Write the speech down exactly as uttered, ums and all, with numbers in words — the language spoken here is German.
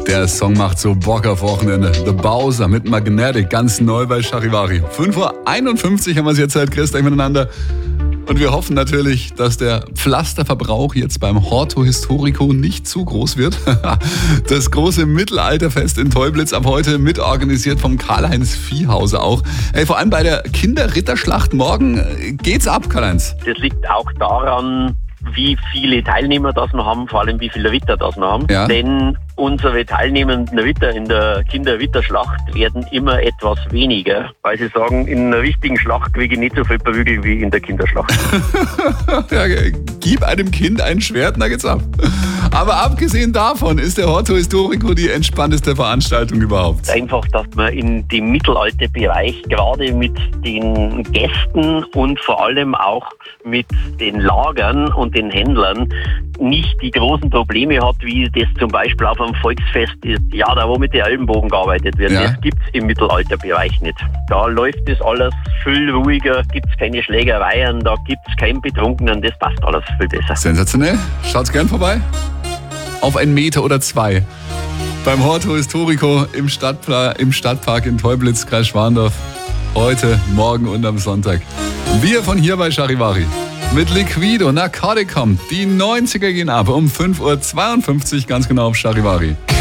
Der Song macht so Bock auf Wochenende. The Bowser mit Magnetic, ganz neu bei Charivari. fünf Uhr einundfünfzig haben wir es jetzt halt, Chris, gleich miteinander. Und wir hoffen natürlich, dass der Pflasterverbrauch jetzt beim Horto Historico nicht zu groß wird. Das große Mittelalterfest in Teublitz ab heute mitorganisiert vom Karl-Heinz Viehhauser auch. Ey, vor allem bei der Kinderritterschlacht morgen geht's ab, Karl-Heinz. Das liegt auch daran, wie viele Teilnehmer das wir haben, vor allem wie viele Witter das wir haben. Ja. Denn unsere teilnehmenden Witter in der Kinderwitterschlacht werden immer etwas weniger, weil sie sagen, in einer richtigen Schlacht kriege ich nicht so viel Prügel wie in der Kinderschlacht. Ja, gib einem Kind ein Schwert, na geht's ab. Aber abgesehen davon ist der Horto Historico die entspannteste Veranstaltung überhaupt. Einfach, dass man in dem Mittelalterbereich gerade mit den Gästen und vor allem auch mit den Lagern und den Händlern nicht die großen Probleme hat, wie das zum Beispiel auf einem Volksfest ist. Ja, da wo mit den Ellenbogen gearbeitet wird, Ja. das gibt's im Mittelalterbereich nicht. Da läuft das alles viel ruhiger, gibt's keine Schlägereien, da gibt's keinen Betrunkenen, das passt alles viel besser. Sensationell. Schaut's gern vorbei. Auf einen Meter oder zwei. Beim Horto Historico im, Stadtpla- im Stadtpark in Teublitz, Kreis Schwandorf. Heute, morgen und am Sonntag. Wir von hier bei Charivari. Mit Liquido, Narcotic kommt. Die neunziger gehen ab um fünf Uhr zweiundfünfzig, ganz genau auf Charivari.